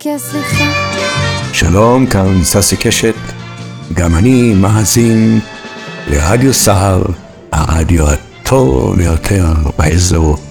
סליחה. שלום, כאן ססי קשת, גם אני מאזין לרדיו סהר, הרדיו הטוב ביותר באזור.